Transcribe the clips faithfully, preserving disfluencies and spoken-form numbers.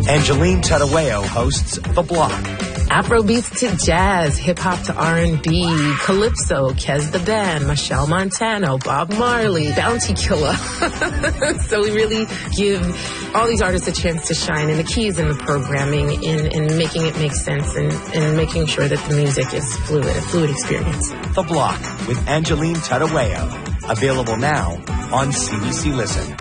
Angeline Tadaweo hosts The Block. Afrobeats to jazz, hip-hop to R and B, Calypso, Kez the Band, Michelle Montano, Bob Marley, Bounty Killer. So we really give all these artists a chance to shine, and the key is in the programming, in, in making it make sense, and, and making sure that the music is fluid, a fluid experience. The Block with Angeline Tadaweo. Available now on C B C Listen.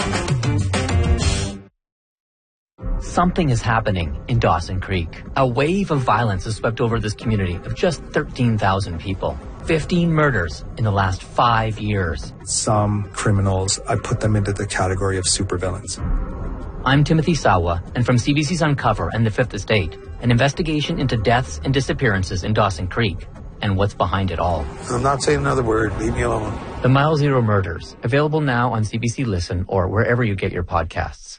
Something is happening in Dawson Creek. A wave of violence has swept over this community of just thirteen thousand people. fifteen murders in the last five years. Some criminals, I put them into the category of supervillains. I'm Timothy Sawa, and from C B C's Uncover and The Fifth Estate, an investigation into deaths and disappearances in Dawson Creek and what's behind it all. I'm not saying another word. Leave me alone. The Mile Zero Murders, available now on C B C Listen or wherever you get your podcasts.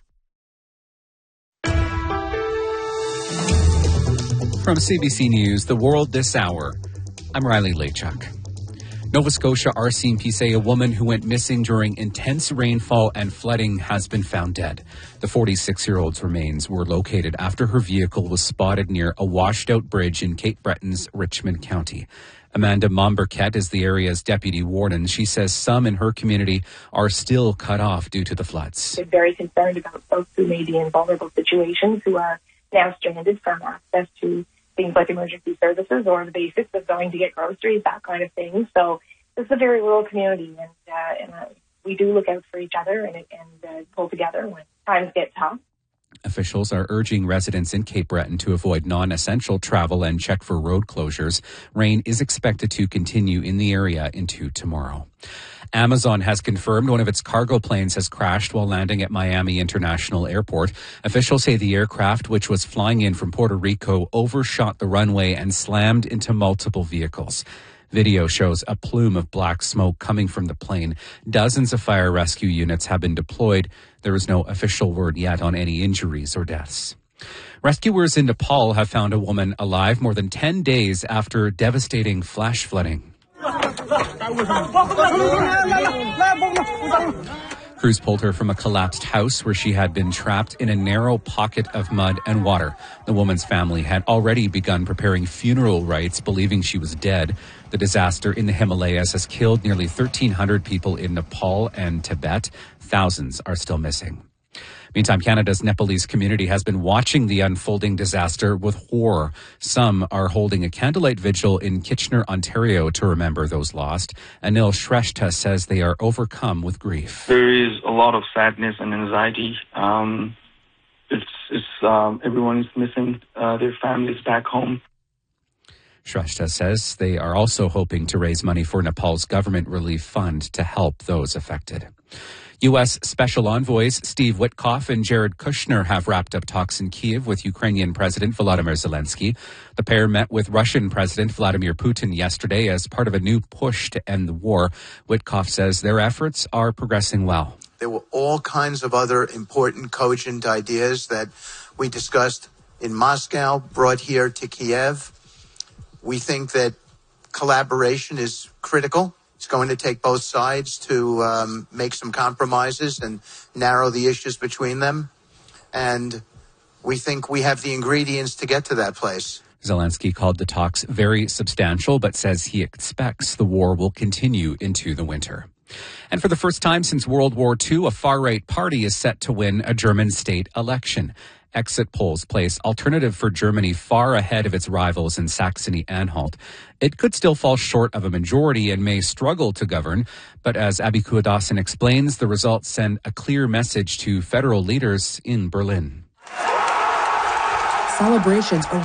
From C B C News, The World This Hour, I'm Riley Lachuk. Nova Scotia R C M P say a woman who went missing during intense rainfall and flooding has been found dead. The forty-six-year-old's remains were located after her vehicle was spotted near a washed-out bridge in Cape Breton's Richmond County. Amanda Momberket is the area's deputy warden. She says some in her community are still cut off due to the floods. They're very concerned about folks who may be in vulnerable situations, who are now stranded from access to things like emergency services or the basics of going to get groceries, that kind of thing. So this is a very rural community, and, uh, and uh, we do look out for each other and, and uh, pull together when times get tough. Officials are urging residents in Cape Breton to avoid non-essential travel and check for road closures. Rain is expected to continue in the area into tomorrow. Amazon has confirmed one of its cargo planes has crashed while landing at Miami International Airport. Officials say the aircraft, which was flying in from Puerto Rico, overshot the runway and slammed into multiple vehicles. Video shows a plume of black smoke coming from the plane. Dozens of fire rescue units have been deployed. There is no official word yet on any injuries or deaths. Rescuers in Nepal have found a woman alive more than ten days after devastating flash flooding. Crews pulled her from a collapsed house where she had been trapped in a narrow pocket of mud and water. The woman's family had already begun preparing funeral rites, believing she was dead. The disaster in the Himalayas has killed nearly thirteen hundred people in Nepal and Tibet. Thousands are still missing. Meantime, Canada's Nepalese community has been watching the unfolding disaster with horror. Some are holding a candlelight vigil in Kitchener, Ontario to remember those lost. Anil Shrestha says they are overcome with grief. There is a lot of sadness and anxiety. Um, it's, it's um, everyone is missing uh, their families back home. Shrestha says they are also hoping to raise money for Nepal's government relief fund to help those affected. U S Special Envoys Steve Witkoff and Jared Kushner have wrapped up talks in Kyiv with Ukrainian President Volodymyr Zelensky. The pair met with Russian President Vladimir Putin yesterday as part of a new push to end the war. Witkoff says their efforts are progressing well. There were all kinds of other important, cogent ideas that we discussed in Moscow, brought here to Kiev. We think that collaboration is critical. It's going to take both sides to um, make some compromises and narrow the issues between them. And we think we have the ingredients to get to that place. Zelensky called the talks very substantial, but says he expects the war will continue into the winter. And for the first time since World War Two, a far-right party is set to win a German state election. Exit polls place Alternative for Germany far ahead of its rivals in Saxony-Anhalt. It could still fall short of a majority and may struggle to govern, but as Abiku Dawson explains, the results send a clear message to federal leaders in Berlin. Celebrations